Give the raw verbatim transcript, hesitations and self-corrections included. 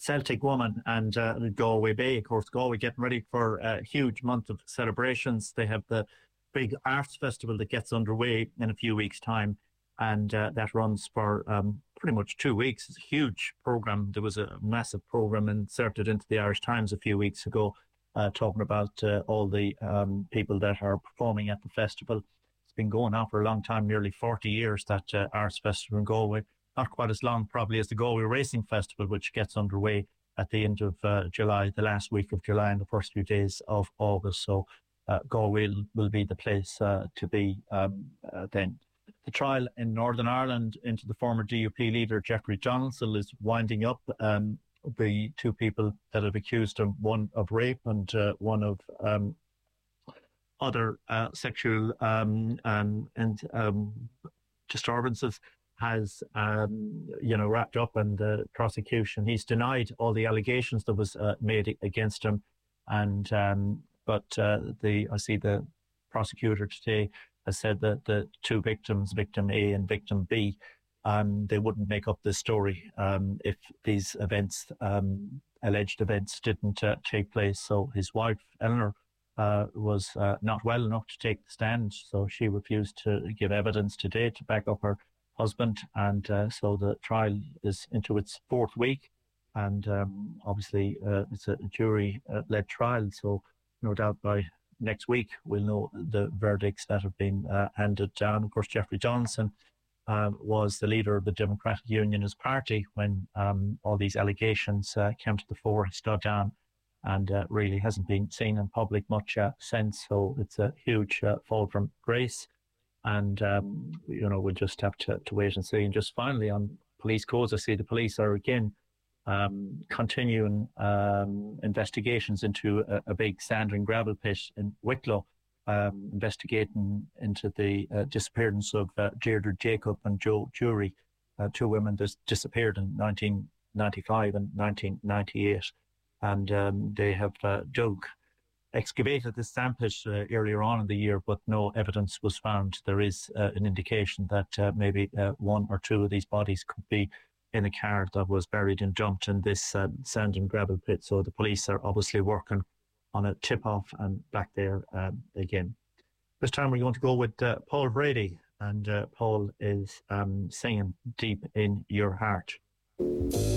Celtic Woman and uh, Galway Bay. Of course, Galway getting ready for a huge month of celebrations. They have the big arts festival that gets underway in a few weeks' time, and uh, that runs for um, pretty much two weeks. It's a huge programme. There was a massive programme inserted into the Irish Times a few weeks ago, uh, talking about uh, all the um, people that are performing at the festival. It's been going on for a long time, nearly forty years, that uh, arts festival in Galway. Not quite as long probably as the Galway Racing Festival, which gets underway at the end of uh, July, the last week of July and the first few days of August. So uh, Galway will, will be the place uh, to be um, uh, then. The trial in Northern Ireland into the former D U P leader Jeffrey Donaldson is winding up. Um, the two people that have accused him, one of rape and uh, one of um, other uh, sexual um, um, and um, disturbances, has, um, you know, wrapped up in the prosecution. He's denied all the allegations that was uh, made against him. And, um, but uh, the, I see the prosecutor today has said that the two victims, victim A and victim B, um, they wouldn't make up this story um, if these events, um, alleged events didn't uh, take place. So his wife, Eleanor, uh, was uh, not well enough to take the stand. So she refused to give evidence today to back up her husband, and uh, so the trial is into its fourth week, and um, obviously uh, it's a jury-led trial, so no doubt by next week we'll know the verdicts that have been uh, handed down. Of course, Jeffrey Johnson um, was the leader of the Democratic Unionist Party when um, all these allegations uh, came to the fore. He stood down and uh, really hasn't been seen in public much uh, since, so it's a huge uh, fall from grace. And, um, you know, we'll just have to, to wait and see. And just finally on police codes, I see the police are again um, continuing um, investigations into a, a big sand and gravel pit in Wicklow, um, investigating into the uh, disappearance of uh, Deirdre Jacob and Joe Jury, uh, two women that disappeared in nineteen ninety-five and nineteen ninety-eight. And um, they have uh, dug excavated this sand pit uh, earlier on in the year, but no evidence was found. There is uh, an indication that uh, maybe uh, one or two of these bodies could be in a car that was buried and dumped in this uh, sand and gravel pit. So the police are obviously working on a tip-off and back there um, again. This time we're going to go with uh, Paul Brady, and uh, Paul is um, singing Deep in Your Heart.